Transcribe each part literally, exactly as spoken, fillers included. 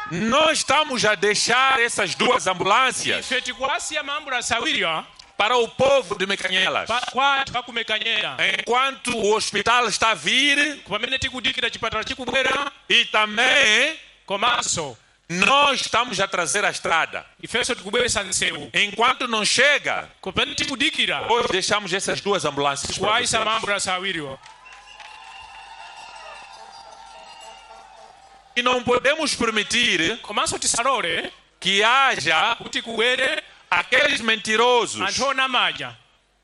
nós estamos a deixar essas duas ambulâncias ife tikuasiya maambulasi awiriwa para o povo de Mecanhelas. kwa anthu akumekanyera Enquanto o hospital está a vir pamene tikudikira chipatala chikubwera e também komanso nós estamos a trazer a estrada. ifenso tikubweretsa nsewu Enquanto não chega, pamene tikudikira hoje deixamos essas duas ambulâncias para kuwaisa vocês. maambulasi awiriwa E não podemos permitir komanso tisalole que haja kuti kubwere aqueles mentirosos, anthu onamaja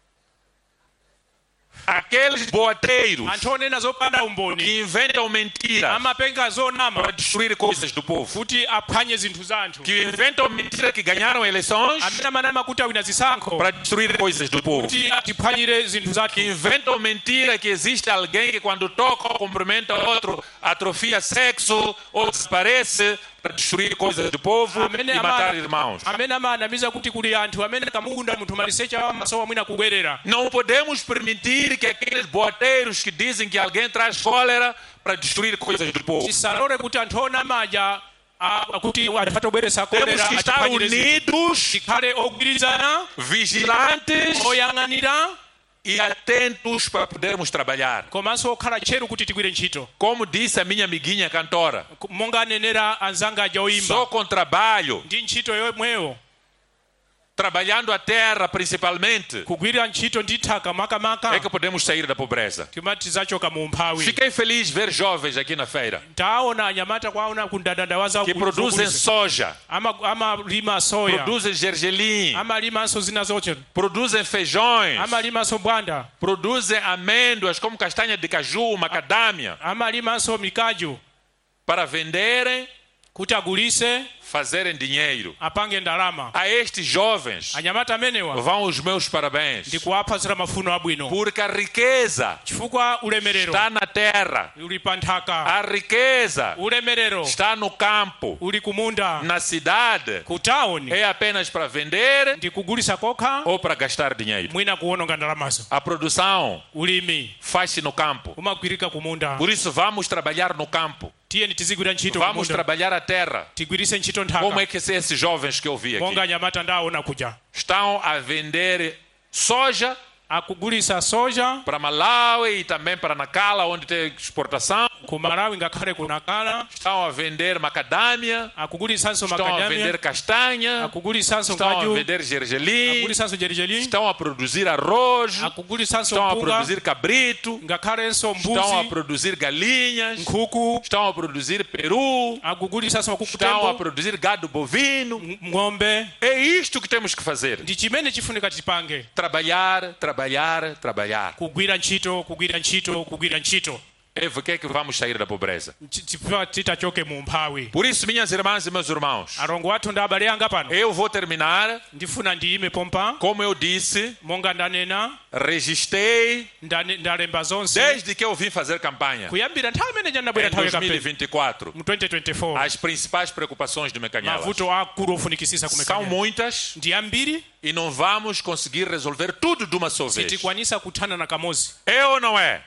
aqueles boateiros anthu onena zopanda umboni que inventam mentiras amapenga para zonama destruir coisas do povo, kuti aphwanye zinthu za anthu que inventam mentiras que ganharam eleições amene amanama kuti awina zisankho para destruir coisas do povo, kuti tiphwanyire zinthu zathu que inventam mentira que existe alguém que quando toca ou cumprimenta outro atrofia sexo ou desaparece para destruir coisas do povo amene e matar irmãos. amene amanamiza kuti kuli anthu amene kamugunda munthu malisecha wamasowa mwina kubwerera Não podemos permitir que aqueles boateiros que dizem que alguém traz cólera para destruir coisas do povo. tisalole kuti anthu onamaja a- kuti anthu atobweretsa Temos kolera que estar atiphwanyire zinthu. unidos, tikhale ogwirizana vigilantes oyang'anira e atentos para podermos trabalhar. komanso okhala tcheru kuti tigwire ntchito Como disse a minha amiguinha cantora, monga anenera anzanga aja oyimba só com trabalho, ndi ntchito yomweyo trabalhando a terra principalmente, kugwira ntchito ndi nthaka é makamaka que podemos sair da pobreza. timati tizachoka mu umphawi Fiquei feliz ver jovens aqui na feira taona anyamata kwaona kundandanda za que produzem soja, ama amalima soya produzem gergelim, amalimanso zina zoche produzem feijões, amalimanso bwanda produzem amêndoas como castanha de caju, macadâmia, amalimanso mikaju para venderem, kuti agulise fazerem dinheiro. apange ndalama A estes jovens anyamata amenewa vão os meus parabéns, ndikuwaphunzira mafuno abwino porque a riqueza chifukwa ulemerero está na terra, uli pa nthaka a riqueza ulemerero está no campo, uli kumunda na cidade, ku tawuni é apenas para vender ndikugulisa kokha ou para gastar dinheiro. mwina kuwononga ndalamazo A produção ulimi faz-se no campo, umagwirika kumunda por isso vamos trabalhar no campo, tiyeni tizigwira ntchito vamos kumunda trabalhar a terra. tigwirise ntchito Como nthaka é que esses jovens que eu vi monga aqui anyamata ndaona kuja estão a vender soja akugulisa soja para Malawi e também para Nacala, onde tem exportação, ku Malawi ngakhale ku Nacala estão a vender macadâmia, akugulisanso estão a makadamia vender castanha, akugulisanso estão a ngaju vender gergelim, akugulisanso jerijeri estão a produzir arroz, akugulisanso estão a mpunga produzir cabrito, ngakhalenso estão a mbuzi produzir galinhas, nkhuku estão a produzir peru, akugulisanso estão a makukutembo produzir gado bovino. ng'ombe É isto que temos que fazer. ndi chimene chifunika tipange Trabalhar, trabalhar, trabalhar. kugwira ntchito kugwira ntchito kugwira ntchito É ver que é que vamos sair da pobreza. chifukwa titachoke mu umphawi Por isso, minhas irmãs e meus irmãos, alongo athu ndi abale anga pano eu vou terminar, ndifuna ndiyime pompa como eu disse, monga ndanena registrei ndane- ndalemba zonse desde que eu vim fazer campanha kuyambira nthawi imene janabwera em nthawi dois mil e yakapeni vinte e quatro. mu twenty twenty-four As principais preocupações de Mecanhelas mavuto akulu ofunikisisa são kumekanya muitas ndi ambiri e não vamos conseguir resolver tudo de uma só vez. sitikwanisa kuthana na kamozi É ou não é?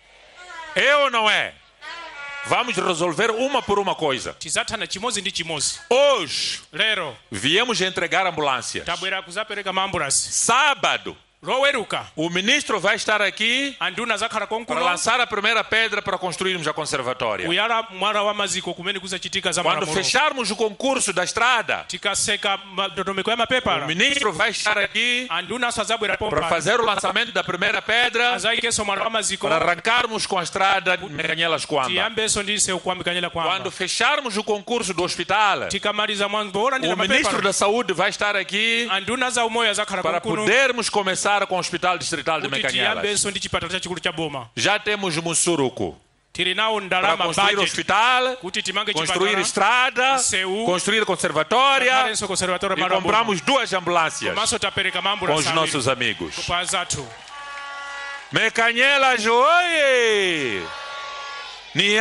É ou não é? Vamos resolver uma por uma coisa. tizathana chimozi ndi chimozi Hoje, lero viemos entregar ambulâncias. tabwera kuzapereka maambulasi Sábado, loweruka o ministro vai estar aqui anduna zakhala para konkuno lançar a primeira pedra para construirmos a conservatória. kuyala mwala wa maziko kumene kuzachitika za Quando malamulo fecharmos o concurso da estrada, tikaseka ndondomeko ya o mapepala ministro vai estar aqui andunaso azabwera para pompa fazer o lançamento da primeira pedra, azayikeso mwala wa maziko para arrancarmos com a estrada Mecanhelas Quamba. tiyambeso ndi nsewu kuyambikanyira Quando kwamba fecharmos o concurso do hospital, tikamaliza mwanzo wolandira o ministro mapepala da Saúde vai estar aqui anduna za umoyo azakhala para konkuno podermos começar com o Hospital Distrital de kuti Mecanhelas. tiyambeso ndi chipatala chachikulu cha boma Já temos Mussuruku tili nawo para ndalama construir o budget hospital, kuti timange construir chipatala estrada, Seu. construir conservatória Ngakhalenso conservatório e malo boma. compramos duas ambulâncias komanso tapereka com maambulasi os awiri nossos amigos. kwa zathu Mecanhelas, oie!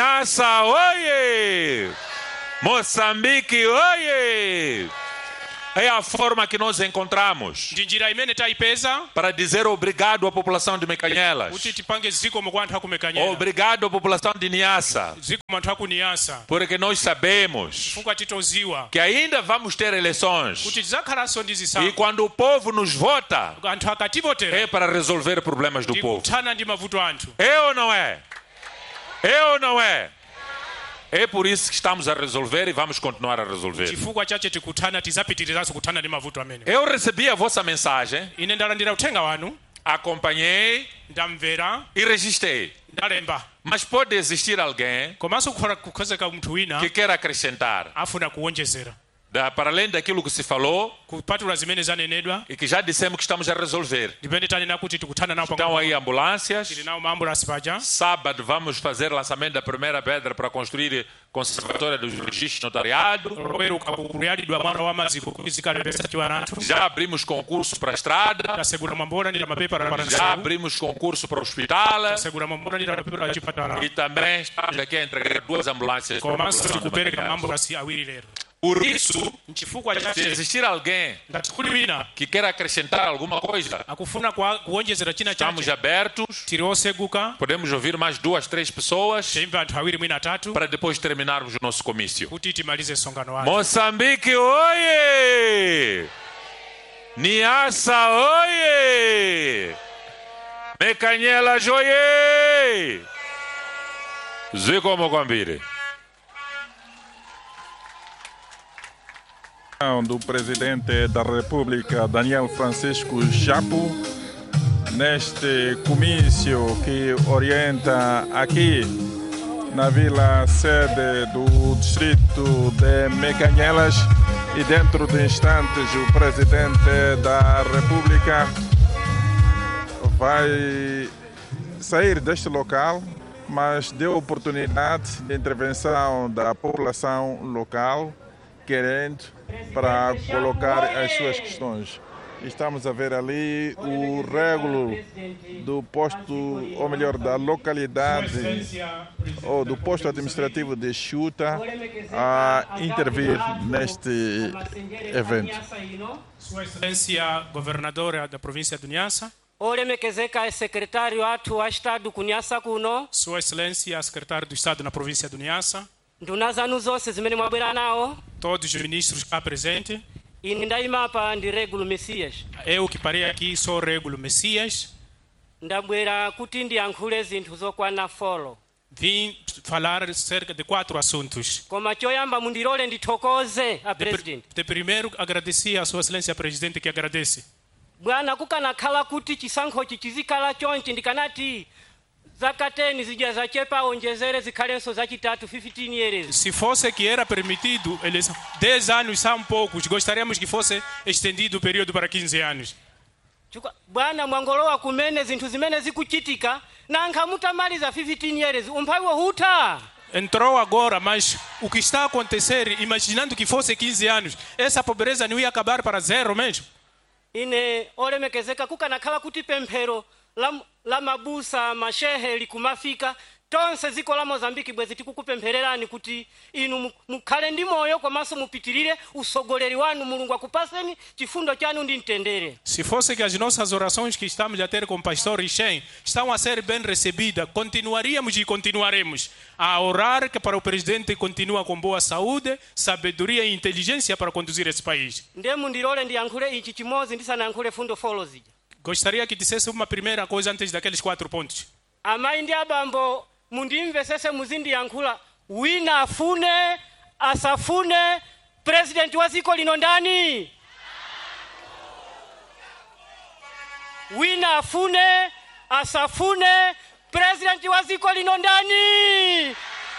Niassa, oie! Moçambique, oie! É a forma que nós encontramos ndi njira imene taipeza para dizer obrigado à população de Mekanyelas. kuti tipange zikomo kwa anthu akumekanyera, Obrigado à população de Niassa. zikomo anthu akuniyasa, Porque nós sabemos chifukwa titoziwa que ainda vamos ter eleições. kuti tidzakhalanso ndi E zisankho. quando o povo nos vota, Anthu akativotera é para resolver problemas do povo. ndikuthana ndi mavuto anthu. É ou não é? É ou não é? É por isso que estamos a resolver e vamos continuar a resolver. chifukwa chache tikuthana tidzapitiriranso kuthana ndi mavuto amene. Eu recebi a vossa mensagem, Ine ndalandira uthenga wanu, acompanhei ndamvera, e registrei. ndalemba. Mas pode existir alguém Komanso kukhola kukhozeka munthu wina que queira acrescentar, afuna kuwonjezera da, para além daquilo que se falou kupatula zimene zanenedwa, e que já dissemos que estamos a resolver. ndipene tanena kuti tikuthana nawo Estão pang'ono. aí ambulâncias. Tili nawo maambulansi paja. Sábado vamos fazer lançamento da primeira pedra para construir conservatória dos registros notariado. Loweruka kuyalidwa mwana wa maziko kuti zikalembesa chiwanathu. Já abrimos concurso para a estrada. tasegura mambola ndira mapepala para Já nsalu. abrimos concurso para o hospital. tasegura mambola ndira mapepala ya chipatala. E também estamos aqui a entregar duas ambulâncias para a komanso população de tikupereka Mekanyelas. maambulansi awiri lero. Por isso, nchifukwa se chache existir alguém ngati kuli wina que queira acrescentar alguma coisa, akufuna kwa- kuwonjezera china estamos chache, abertos. tiri oseguka, Podemos ouvir mais duas, três pessoas timve anthu awiri mwina atatu para depois terminarmos o nosso comício. kuti timalize msonkhano wake. Moçambique, oye! Niassa, oye! Mekanyelas, oye! Zikomo kwambiri. do presidente da República, Daniel Francisco Chapo, neste comício que orienta aqui na vila sede do distrito de Mekanyelas, e dentro de instantes o presidente da República vai sair deste local, mas deu oportunidade de intervenção da população local, querendo para colocar as suas questões. Estamos a ver ali o régulo do posto, ou melhor, da localidade, ou do posto administrativo de Chuta, a intervir neste evento. Sua Excelência Governadora da província do Niassa, olemekezeka secretário atu wa estado kunyasa kuno, Sua Excelência Secretário do Estado na província do Niassa, nduna zanu zonse zimene mwabwera nawo, todos os ministros cá presentes, ini ndayima apa ndi Regulo Messias. eu que parei aqui sou Regulo Messias, Ndabwera kuti ndiyankhule zinthu zokwana folo. vim falar cerca de quatro assuntos. Koma choyamba mundilole ndithokoze a De, president. de primeiro, agradecer a Sua Excelência Presidente, que agradece. Bwana kukanakhala kuti chisankhochi chizikhala chonchi ndikanati zaka ten zija zachepa onjezere zikhalenso zachitatu fifteen years. Se fosse que era permitido, eles dez anos são poucos, gostaríamos que fosse estendido o período para quinze anos. Chukwa- Bwana mwangolowa kumene zinthu zimene zikuchitika nankha mutamaliza fifteen years umphawiwo huta. Entrou agora, mas o que está a acontecer, imaginando que fosse quinze anos, essa pobreza não ia acabar para zero mesmo? Ine olemekezeka kukanakhala kuti pemphero la, la mabusa mashehe likumafika tonse ziko la Mozambiki bwezi tikukupemphererani kuti inu mu- mukhale ndi moyo komanso mupitirire usogoleri wanu, Mulungu akupaseni chifundo chanu ndi mtendere. Se fosse que as nossas orações que estamos a ter com o pastor Ichem estão a ser bem recebidas, continuaríamos e continuaremos a orar que para o presidente continue com boa saúde, sabedoria e inteligência para conduzir esse país. Ndiye mundilole ndiyankhule ichi chimodzi ndisanayankhule fundo folo zija. Gostaria que dissesse uma primeira coisa antes daqueles quatro pontos. Amayi ndi abambo mundimvesese muzindiyankhula, wina afune asafune president wa ziko lino ndani? Wina afune asafune president wa ziko lino ndani?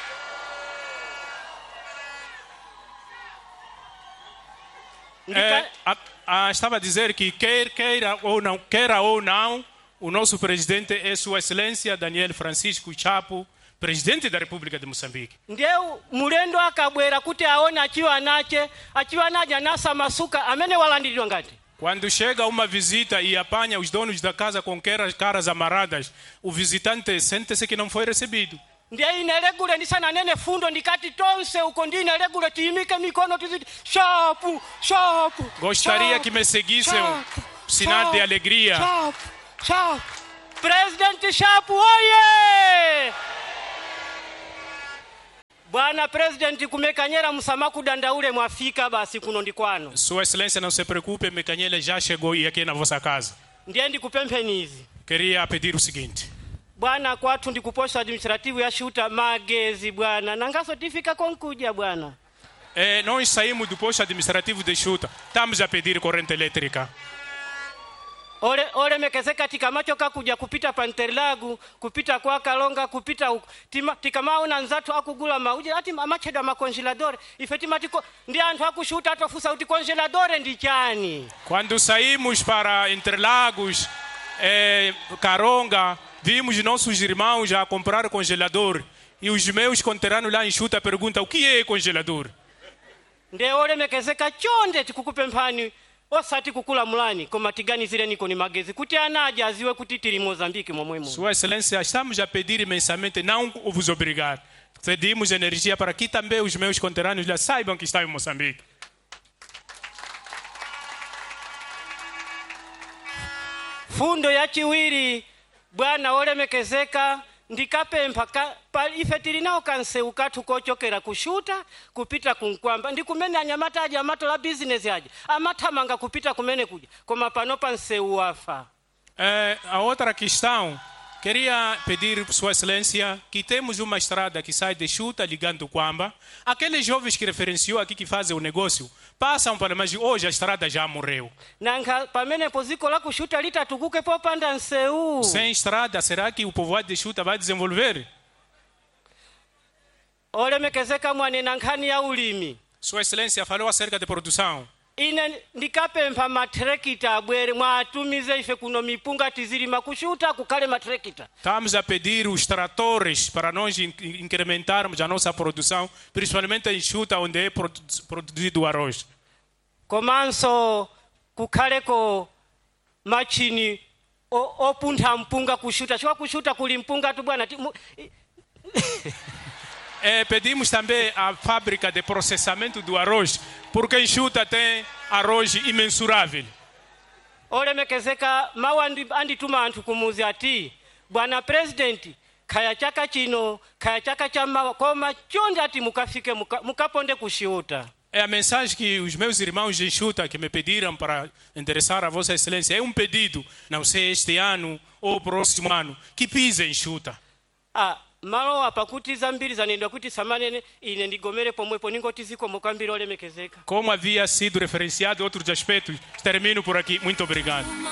Ndika- É, a, a, estava a dizer que quer queira ou não, queira ou não, o nosso presidente é Sua Excelência Daniel Francisco Chapo, presidente da República de Moçambique. ndiye mulendo akabwera kuti aone achiwa nache achiwa naja nasa masuka amene walandiridwa ngati. Quando chega uma visita e apanha os donos da casa com caras caras amarradas, o visitante sente-se que não foi recebido. ndiye ine regule ndisana nene fundo ndikati tonse uko ndine regule tiimike mikono tizidi shapu shapu. Gostaria que me seguisse um sinal de alegria. Shapu shapu. President Shapu oye! Bwana President kumekanyera msamaku dandaule mwafika basi kuno ndikwano. Sua Excelência, não se preocupe, Mekanyele já chegou e aqui na vossa casa. Ndiye ndikupemphenizi. Queria pedir o seguinte. Bwana kwatu ndikuposta administrativo ya shuta magezi bwana. Nangaso tifika konkuja bwana. É, nós saímos do posto administrativo de Chuta. Estamos a pedir corrente elétrica. Ole ole mekezeka tikamacho kakuja kupita Panterlagu, kupita kwa Kalonga, kupita huko. Tikamaona nzatu akugula mauje ati amacheda makongelador. Ifetima tiko ndi anthu akushuta atofusa uti congelador ndi chani. Quando saímos para Interlagos, é, Karonga, vimos nossos irmãos a comprar congelador. E os meus conterrâneos lá em Chuta perguntam o que é congelador. Nde ole mekezeka chonde tikukupemphani. Osati kukula mulani koma tigani zile niko ni magezi kuti anaja aziwe kuti tiri Mozambique momwemo. Sua Excelência, estamos a pedir imensamente, não vos obrigar. Pedimos energia para que também os meus conterrâneos já saibam que estão em Moçambique. Fundo ya chiwiri bwana ole mekezeka ndikapempha pa ife tilinao kanseu kathu kochokera kushuta kupita kunkwamba ndikumene anyamata aja amato la business aja amathamanga kupita kumene kuja koma pano pa nseu wafa. É, a outra questão, queria pedir Sua Excelência que temos uma estrada que sai de Chuta ligando Kwamba. Aqueles jovens que referenciou aqui que fazem o negócio passam para mas hoje a estrada já morreu. Nanka pamene poziko la kushuta litatukuke popanda nseu. Sem estrada, será que o povoado de Chuta vai desenvolver? Ole mekezeka mwane nankani ya ulimi. Sua Excelência falou acerca de produção. Ine ndikapempha matrekita abwere mwatumize ife kuno mipunga tizilima kushuta kukale matrekita. Estamos a pedir os tratores para nós incrementarmos a nossa produção, principalmente em Chuta, onde é produzido o arroz. Komanso kukaleko machini opuntha mpunga kushuta. Chwa kushuta kuli mpunga tu bwana. É, pedimos também a fábrica de processamento do arroz, porque em Chuta tem arroz imensurável. Ole mekezeka mawa andituma anthu kumuzi ati bwana President kaya chaka chino kaya chaka cha mawa koma chonde ati mukafike muka, mukaponde kushuta. É a mensagem que os meus irmãos de Chuta que me pediram para endereçar a Vossa Excelência. É um pedido, não sei este ano ou próximo ano, que pise em Chuta. Ah, malo apa kuti zambiri zanendwa kuti samanene ine ndigomere pomwepo ningoti ziko mukambira ole mekezeka. Como havia sido referenciado outros aspectos, termino por aqui. Muito obrigado.